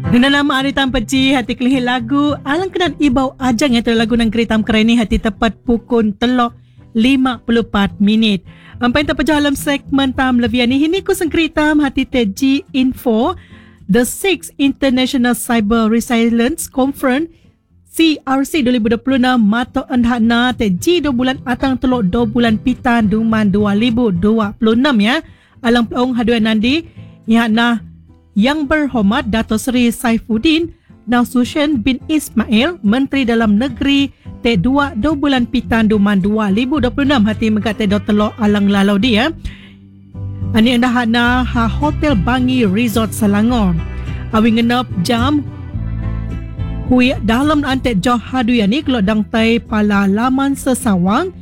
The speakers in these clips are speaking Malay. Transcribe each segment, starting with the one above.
Dengan nama Aritam Peci, hati kelihir lagu alang kenan ibau ajang yang lagu nang Geritam Kereni hati tepat pukul 3:54. Ampai terpejah dalam segmen tam levian ni. Hini ku sengkritam hati teji info The 6th International Cyber Resilience Conference CRC 2026 mato endhana teji 2 bulan atang telok 2 bulan pitan duman 2026 ya. Alang peong haduan nandi yakna Yang Berhormat Dato' Seri Saifuddin Nasution bin Ismail Menteri Dalam Negeri T2 2 bulan pitan duman 2026 hati megat T2 telok alang lalau dia. Ani anda hana ha Hotel Bangi Resort Selangor. Awi ngenap jam hui dalam ante joh hadu yani kalau dang tai pala laman sesawang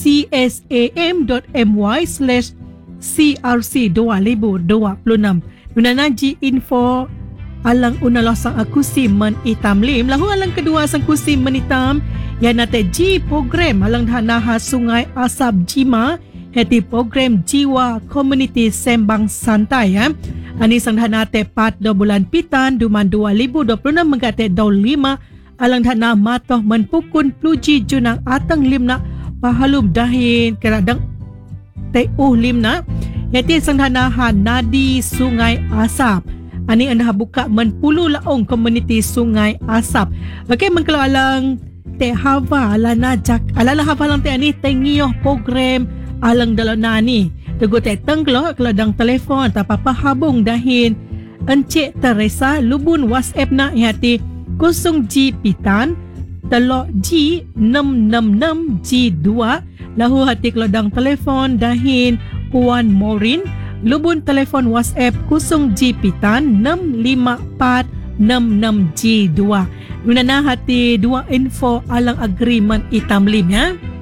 csam.my/crc 2026. Nunanaji info alang unalah sang akusi men itam lim lahu alang kedua sang kusi men itam yang nate ji program alang dhanaha Sungai Asap Jima heti program Jiwa Community Sembang Santai ya. Ani sang dhana tepat 2 bulan pitan duman 2026 mengate 25 alang dhana matoh men pukun pluji junang atang limna pahalum dahin keradang teuh limna heti sang dhana ha Nadi Sungai Asap. Ani anda buka men pulu laong community Sungai Asap. Okey mengkelo alang te hava alana jak alala hava lang te ani tengioh program alang dalana ni. Tegur te tengkelo keladang telefon tapapa habung dahin Encik Teresa lubun WhatsApp na hati 0G pitan telok G 666 G2 lahu hati keladang telefon dahin Puan Morin lubun telefon WhatsApp 0G pitan 65466 G2. Nunana hati 2 info alang agreement itam lim ya.